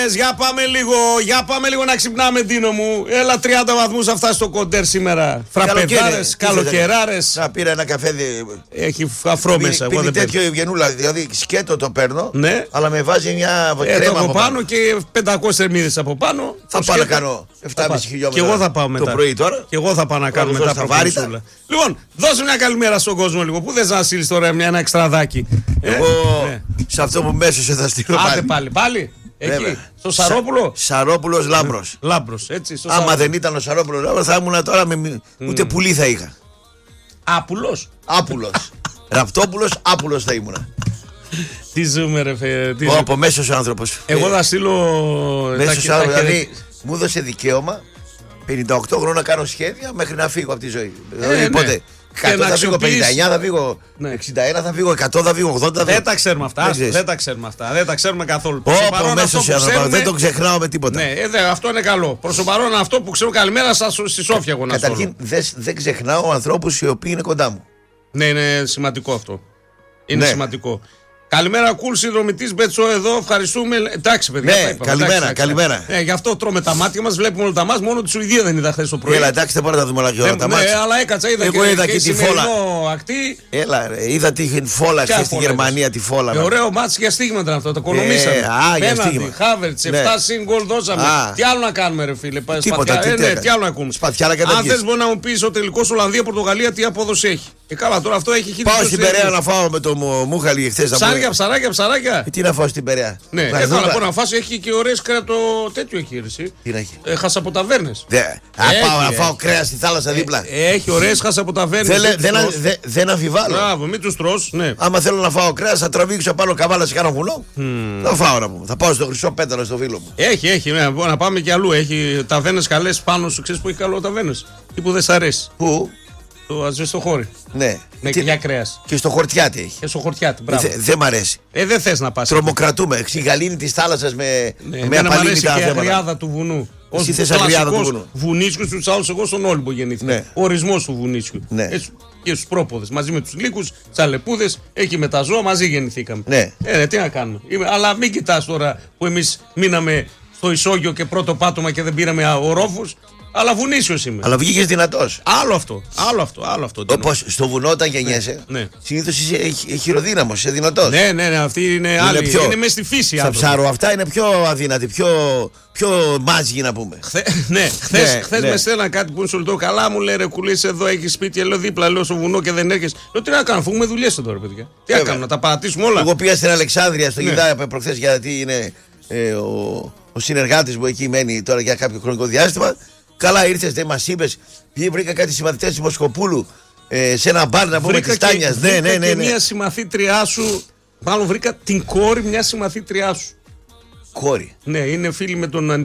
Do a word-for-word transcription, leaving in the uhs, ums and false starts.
Για πάμε λίγο, για πάμε λίγο να ξυπνάμε, Ντίνο μου. Έλα, τριάντα βαθμούς αυτά στο κοντέρ σήμερα. Φραπεδάρες, καλοκαιράρες. Να πήρα ένα καφέ. Έχει αφρό μέσα. Πίνει, πίνει τέτοιο ευγενούλα, δηλαδή σκέτο το παίρνω. Ναι. Αλλά με βάζει μια ε, κρέμα από πάνω και πεντακόσιες θερμίδες από πάνω. Θα πάω να κάνω επτά και μισό χιλιόμετρα. Και εγώ θα πάω μετά. Το πρωί τώρα. Και εγώ θα πάω να κάνω μετά προπονησούλα. Λοιπόν, δώσε μια καλημέρα στον κόσμο λίγο. Πού θες να στείλεις τώρα μια, ένα εξτραδάκι. Εγώ ε, σε αυτό που μέσωσε θα στείλω πάλι. Άντε πάλι, πάλι. Εκεί, στο Σαρόπουλο. Σα, Σαρόπουλος Λάμπρος. Λάμπρος, έτσι. Άμα Σαρόπουλο. Δεν ήταν ο Σαρόπουλος Λάμπρος, θα ήμουν τώρα με. Mm. Ούτε πουλί θα είχα. Άπουλος. Άπουλος. Ραπτόπουλος, Άπουλος θα ήμουν. Τι ζούμε, ρε φε. Ο από μέσος ο άνθρωπος. Εγώ θα στείλω. Μέσος ο άνθρωπος. Δηλαδή μου έδωσε δικαίωμα πενήντα οκτώ χρόνια να κάνω σχέδια μέχρι να φύγω από τη ζωή. Δηλαδή πότε. εκατό θα φύγω, πενήντα εννιά θα φύγω, ναι. εξήντα ένα θα φύγω, εκατό θα φύγω, ογδόντα θα φύγω. Δεν τα ξέρουμε αυτά. Δεν, δεν τα ξέρουμε αυτά. Δεν τα ξέρουμε καθόλου. Ω, μέσος ξέρουμε... δεν το ξεχνάω με τίποτα. Ναι, ε, δε, αυτό είναι καλό. Προς το παρόν αυτό που ξέρω, καλημέρα σας στη Σόφια εγώ να σας. Καταρχήν δεν ξεχνάω ανθρώπους οι οποίοι είναι κοντά μου. Ναι, είναι σημαντικό αυτό. Είναι ναι. σημαντικό. Καλημέρα, κουλ συνδρομητής Μπέτσο εδώ. Ευχαριστούμε. Εντάξει, παιδιά. Ναι, είπαμε, καλημέρα, εντάξει, καλημέρα. Ναι, γι' αυτό τρώμε τα μάτια μας, βλέπουμε όλα τα μάτια. Μόνο τη Σουηδία δεν είδα χθες το πρωί. Έλα, εντάξει, δεν μπορώ να τα δούμε όλα και όλα τα μάτια. Ναι, αλλά έκατσα, είδα εγώ και, είδα και, και τη φόλα. Ακτή. Έλα, ρε, είδα τη φόλα χθες στη Γερμανία, τη φόλα. Με ωραίο μάτς για στίγματα αυτό, το κονομήσαμε. Ε, α, για στίγμα. Χάβερτς, επτά συν γκολ δώσαμε. Τι άλλο να κάνουμε, ρε φίλε. Τίποτα, τι άλλο να κάνουμε. Αν θες μπορεί να μου πεις ο τελικός Ολλανδία-Πορτογαλία τι απόδοση έχει. Και καλά, τώρα αυτό έχει χίλια. Πάω στην Περαία να φάω με το Μούχαλη χθες. Ψάρια, ψαράκια, ψαράκια. Τι να φάω στην Περαία. Ναι, ε, θα να πω να φας, έχει και ωραίες κρέατο τέτοιο έχει. Τι να έχει. Ε, χασαποταβέρνες. Πάω να φάω κρέα στη θάλασσα δίπλα. Έχει ωραίες χασαποταβέρνες. Δεν αμφιβάλλω. Μπράβο, μην τους τρως. Άμα θέλω να φάω κρέα, θα τραβήξω πάνω καβάλα σε κάνα βουνό. Θα φάω να πούμε. Θα πάω στο Χρυσό Πέταλο στο φίλο μου. Έχει, έχει. Να πάμε και αλλού. Έχει ταβέρνες καλές πάνω σου. Ξέρεις που έχει καλό ταβέρνες. Τι που δεν σ' αρέσει. Πού? Το αζεστοχώρι. Ναι. Με κοιλιά κρέας. Και στο Χορτιάτι έχει. Και στο Χορτιάτι, μπράβο. Δεν δε μ' αρέσει. Ε, δεν θες να πας. Τρομοκρατούμε. Ξυγαλήνη τη θάλασσα με, ναι, με απαλήμητα θέματα. Και η αγριάδα του βουνού. Εσύ θες αγριάδα του βουνού. Βουνίσκου στους άλλους, εγώ στον Όλυμπο γεννήθηκα. Ναι. Ο ορισμός του βουνίσκου. Ναι. Έτσι, και στους πρόποδες. Μαζί με τους λύκους, τις αλεπούδες, εκεί με τα ζώα μαζί γεννηθήκαμε. Ναι. Ε, ναι, τι να κάνουμε. Είμαι, αλλά μην κοιτάς τώρα που εμείς μείναμε στο Ισόγειο και πρώτο πάτωμα και δεν πήραμε ορόφους. Αλλά βουνίσιος είμαι. Αλλά βγήκες δυνατός. Άλλο αυτό. Άλλο αυτό. Άλλο αυτό όπως στο βουνό όταν γεννιέσαι, ναι, ναι. συνήθως είσαι χειροδύναμος, είσαι δυνατός. Ναι, ναι, ναι, αυτή είναι, είναι άλλη. Πιο... Είναι μέσα στη φύση. Στα ψάρο αυτά είναι πιο αδύνατη, πιο, πιο μάζιγη να πούμε. Χθε, ναι, χθες, ναι, χθες ναι. με στέλναν κάτι που είναι σολτό. Καλά μου λέει ρε κουλής εδώ έχει σπίτι, λέω δίπλα, λέω στο βουνό και δεν έρχεσαι. Λέω τι να κάνω, αφού έχουμε δουλειές εδώ ρε παιδιά. Τι να κάνω, να τα παρατήσουμε όλα. Εγώ πήγα στην Αλεξάνδρεια στο ναι. Γιδά προχθές γιατί είναι ε, ο, ο συνεργάτης μου εκεί μένει τώρα για κάποιο χρονικό διάστημα. Καλά ήρθες, δεν μας είπες. Βρήκα κάτι συμμαθητές του Μοσκοπούλου ε, σε ένα μπαρ να πούμε της Τάνιας. Ναι, ναι, ναι, ναι. Και μια συμμαθήτριά σου, μάλλον βρήκα την κόρη μια συμμαθήτριά σου. Κόρη. Ναι, είναι φίλη με τον